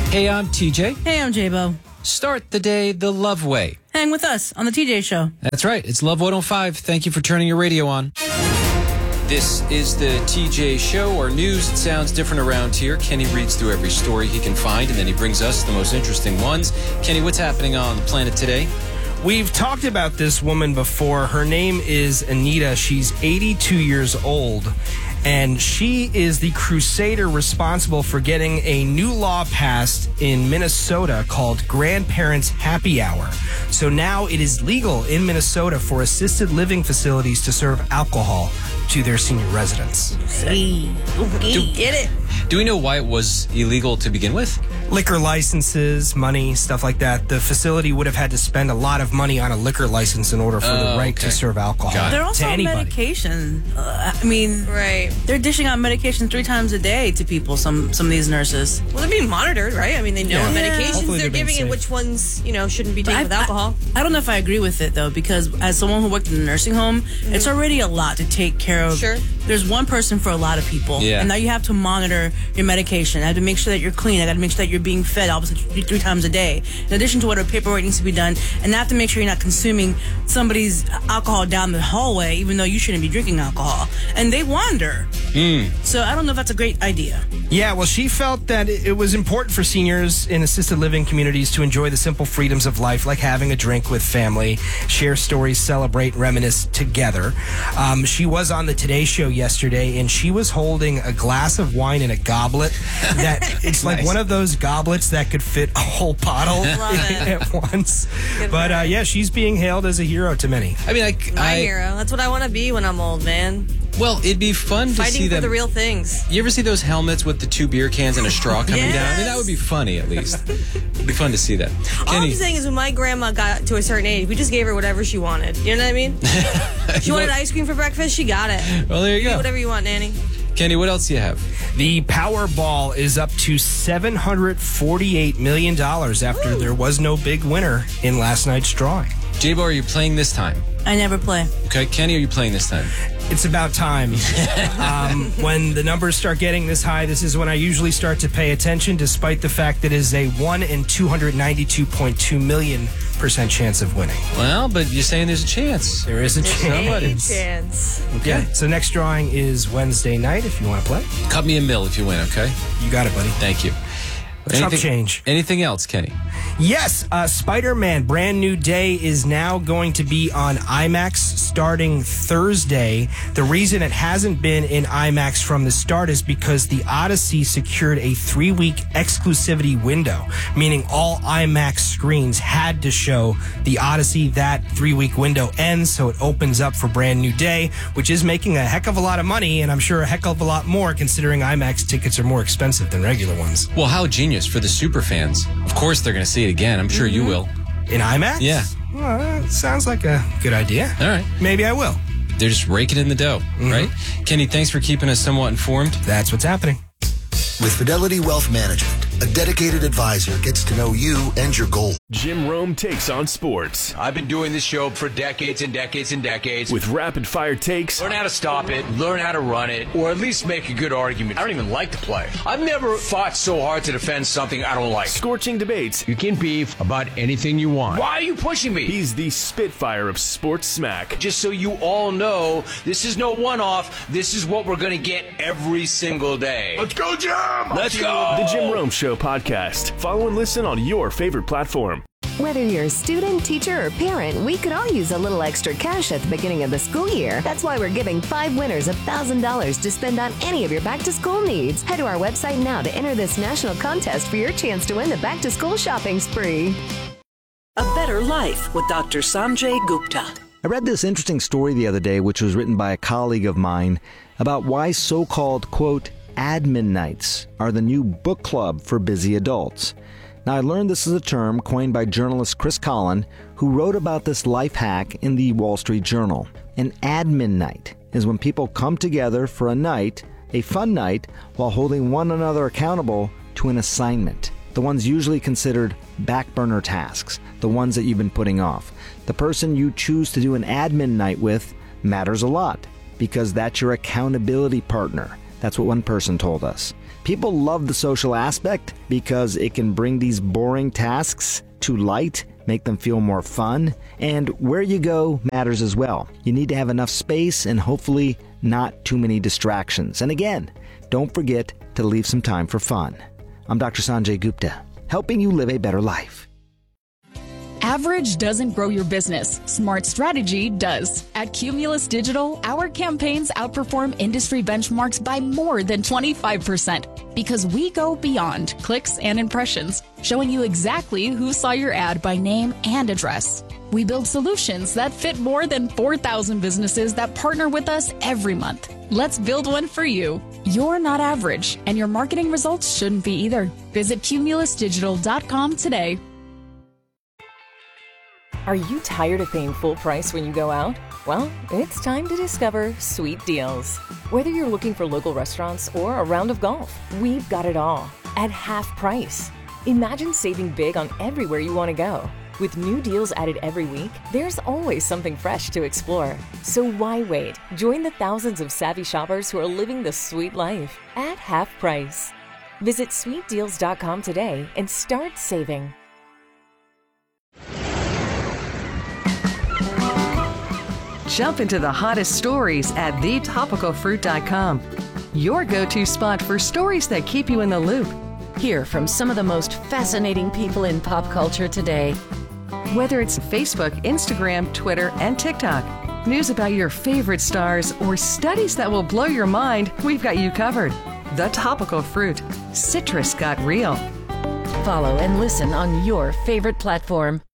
Hey, I'm TJ. Hey, I'm J-Bo. Start the day the Love way. Hang with us on the TJ Show. That's right. It's Love 105. Thank you for turning your radio on. This is the TJ Show. Our news, it sounds different around here. Kenny reads through every story he can find, and then he brings us the most interesting ones. Kenny, what's happening on the planet today? We've talked about this woman before. Her name is Anita. She's 82 years old, and she is the crusader responsible for getting a new law passed in Minnesota called Grandparents Happy Hour. So now it is legal in Minnesota for assisted living facilities to serve alcohol to their senior residents. Hey, get it. Do we know why it was illegal to begin with? Liquor licenses, money, stuff like that. The facility would have had to spend a lot of money on a liquor license in order for the right to serve alcohol They're to also on anybody. medication. Right. They're dishing out medication 3 times a day to people, some of these nurses. Well, they're being monitored, right? I mean, they know what medications Hopefully they're they're being giving and safe. which ones, shouldn't be taken with alcohol. I don't know if I agree with it, though, because as someone who worked in a nursing home, it's already a lot to take care of. Sure. There's one person for a lot of people. Yeah. And now you have to monitor your medication. I have to make sure that you're clean. I got to make sure that you're being fed obviously 3 times a day. In addition to whatever paperwork needs to be done. And I have to make sure you're not consuming somebody's alcohol down the hallway, even though you shouldn't be drinking alcohol. And they wander. So I don't know if that's a great idea. Yeah, well, she felt that it was important for seniors in assisted living communities to enjoy the simple freedoms of life, like having a drink with family, share stories, celebrate, reminisce together. She was on the Today Show yesterday, and she was holding a glass of wine in a goblet that it's like one of those goblets that could fit a whole bottle at once. But yeah, she's being hailed as a hero to many. I mean, My hero. That's what I want to be when I'm old, man. Well, it'd be fun to see Fighting for them. the real things. You ever see those helmets with the 2 beer cans and a straw coming down? I mean, that would be funny, at least. It'd be fun to see that. All Kenny, I'm saying is when my grandma got to a certain age, we just gave her whatever she wanted. You know what I mean? She wanted ice cream for breakfast, she got it. well, there you Do go. whatever you want, Nanny. Kenny, what else do you have? The Powerball is up to $748 million after there was no big winner in last night's drawing. J-Bo, are you playing this time? I never play. Okay, Kenny, are you playing this time? It's about time. When the numbers start getting this high, this is when I usually start to pay attention, despite the fact that it is a 1 in 292.2 million % chance of winning. Well, but you're saying there's a chance. There is a chance. Chance. Okay, so next drawing is Wednesday night if you want to play. Cut me a mill if you win, okay? You got it, buddy. Thank you. Chump change. Anything else, Kenny? Yes, Spider-Man Brand New Day is now going to be on IMAX starting Thursday. The reason it hasn't been in IMAX from the start is because the Odyssey secured a 3-week exclusivity window, meaning all IMAX screens had to show the Odyssey. That 3-week window ends, so it opens up for Brand New Day, which is making a heck of a lot of money, and I'm sure a heck of a lot more considering IMAX tickets are more expensive than regular ones. Well, how genius for the super fans. Of course they're going to see it again. I'm sure you will. In IMAX? Yeah. Well, that sounds like a good idea. All right. Maybe I will. They're just raking in the dough, right? Kenny, thanks for keeping us somewhat informed. That's what's happening. With Fidelity Wealth Management, a dedicated advisor gets to know you and your goals. Jim Rome takes on sports I've been doing this show for decades and decades and decades. with rapid-fire takes, Learn how to stop it, learn how to run it, or at least make a good argument. I don't even like to play. I've never fought so hard to defend something I don't like. scorching debates. You can beef about anything you want. Why are you pushing me? He's the Spitfire of sports smack. Just so you all know, this is no one-off. This is what we're going to get every single day. Let's go, Jim! Let's go! The Jim Rome Show podcast. Follow and listen on your favorite platform. Whether you're a student, teacher, or parent, we could all use a little extra cash at the beginning of the school year. That's why we're giving 5 winners $1,000 to spend on any of your back-to-school needs. Head to our website now to enter this national contest for your chance to win the back-to-school shopping spree. A Better Life with Dr. Sanjay Gupta. I read this interesting story the other day, which was written by a colleague of mine, about why so-called, quote, admin nights are the new book club for busy adults. Now, I learned this is a term coined by journalist Chris Collin, who wrote about this life hack in the Wall Street Journal. An admin night is when people come together for a night, a fun night, while holding one another accountable to an assignment. The ones usually considered back burner tasks, the ones that you've been putting off. The person you choose to do an admin night with matters a lot, because that's your accountability partner. That's what one person told us. People love the social aspect because it can bring these boring tasks to light, make them feel more fun, and where you go matters as well. You need to have enough space and hopefully not too many distractions. And again, don't forget to leave some time for fun. I'm Dr. Sanjay Gupta, helping you live a better life. Average doesn't grow your business. Smart strategy does. At Cumulus Digital, our campaigns outperform industry benchmarks by more than 25% because we go beyond clicks and impressions, showing you exactly who saw your ad by name and address. We build solutions that fit more than 4,000 businesses that partner with us every month. Let's build one for you. You're not average, and your marketing results shouldn't be either. Visit cumulusdigital.com today. Are you tired of paying full price when you go out? Well, it's time to discover Sweet Deals. Whether you're looking for local restaurants or a round of golf, we've got it all at half price. Imagine saving big on everywhere you want to go. With new deals added every week, there's always something fresh to explore. So why wait? Join the thousands of savvy shoppers who are living the sweet life at half price. Visit sweetdeals.com today and start saving. Jump into the hottest stories at thetopicalfruit.com. Your go-to spot for stories that keep you in the loop. Hear from some of the most fascinating people in pop culture today. Whether it's Facebook, Instagram, Twitter, and TikTok, news about your favorite stars, or studies that will blow your mind, we've got you covered. The Topical Fruit. Citrus got real. Follow and listen on your favorite platform.